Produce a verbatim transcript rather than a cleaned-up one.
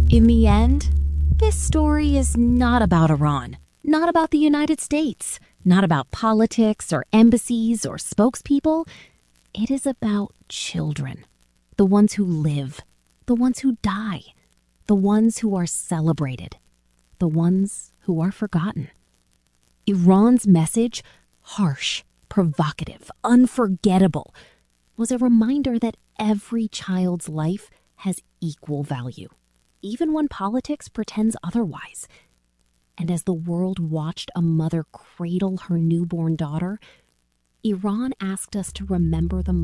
In the end, this story is not about Iran, not about the United States, not about politics or embassies or spokespeople. It is about children, the ones who live, the ones who die, the ones who are celebrated, the ones who are forgotten. Iran's message, harsh, provocative, unforgettable, was a reminder that every child's life has equal value, even when politics pretends otherwise. And as the world watched a mother cradle her newborn daughter, Iran asked us to remember the